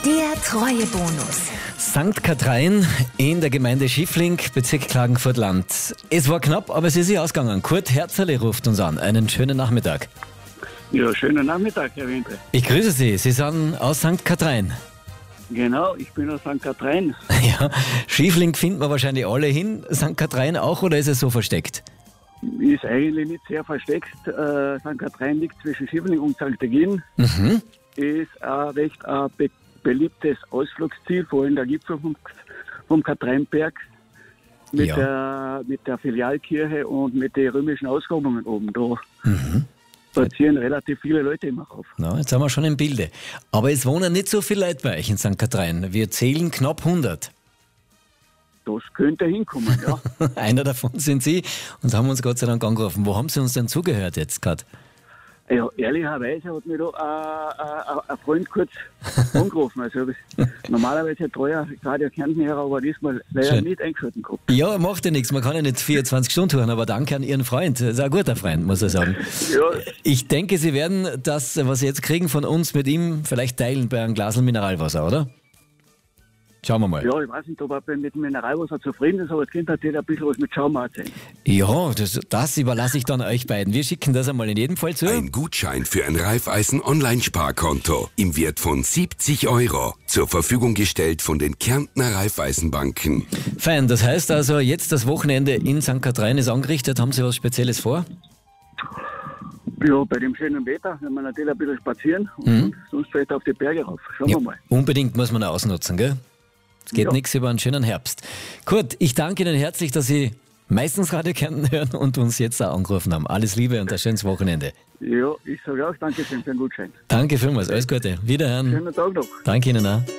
Der Treuebonus. St. Katharin in der Gemeinde Schiffling, Bezirk Klagenfurt-Land. Es war knapp, aber es ist sich ausgegangen. Kurt Herzerle ruft uns an. Einen schönen Nachmittag. Ja, schönen Nachmittag, Herr Winter. Ich grüße Sie. Sie sind aus St. Katharin. Genau, ich bin aus St. Katharin. Ja, Schiffling finden wir wahrscheinlich alle hin. St. Katharin auch, oder ist es so versteckt? Ist eigentlich nicht sehr versteckt. St. Katharin liegt zwischen Schiffling und St. Egin. Ist ein recht beliebtes Ausflugsziel, vor allem der Gipfel vom Katharinberg mit der Filialkirche und mit den römischen Ausgrabungen oben da. Spazieren relativ viele Leute immer auf. Na, jetzt haben wir schon im Bilde. Aber es wohnen nicht so viele Leute bei euch in St. Katharin. Wir zählen knapp 100. Das könnte hinkommen, ja. Einer davon sind Sie und haben uns Gott sei Dank angerufen. Wo haben Sie uns denn zugehört jetzt gerade? Ja, ehrlicherweise hat mir da ein Freund kurz angerufen. Also normalerweise ein treuer Radio Kärntenhörer, aber diesmal leider nicht eingeschaltet gehabt. Ja, macht ja nichts. Man kann ja nicht 24 Stunden hören, aber danke an Ihren Freund. Das ist ein guter Freund, muss ich sagen. Ja. Ich denke, Sie werden das, was Sie jetzt kriegen von uns, mit ihm vielleicht teilen bei einem Glas Mineralwasser, oder? Schauen wir mal. Ja, ich weiß nicht, ob er mit dem Mineralwasser zufrieden ist, aber es könnte natürlich ein bisschen was mit Schaum erzählen. Ja, das überlasse ich dann euch beiden. Wir schicken das einmal in jedem Fall zu. Ein Gutschein für ein Raiffeisen-Online-Sparkonto im Wert von 70 € zur Verfügung gestellt von den Kärntner Raiffeisenbanken. Fein, das heißt also, jetzt das Wochenende in St. Katharin ist angerichtet. Haben Sie was Spezielles vor? Ja, bei dem schönen Wetter, wenn wir natürlich ein bisschen spazieren und sonst vielleicht auf die Berge rauf. Schauen wir mal. Unbedingt muss man ausnutzen, gell? Es geht nichts über einen schönen Herbst. Kurt, ich danke Ihnen herzlich, dass Sie meistens Radio Kärnten hören und uns jetzt auch angerufen haben. Alles Liebe und ein schönes Wochenende. Ja, ich sage auch Dankeschön für den Gutschein. Danke vielmals, alles Gute. Wiederhören. Schönen Tag noch. Danke Ihnen auch.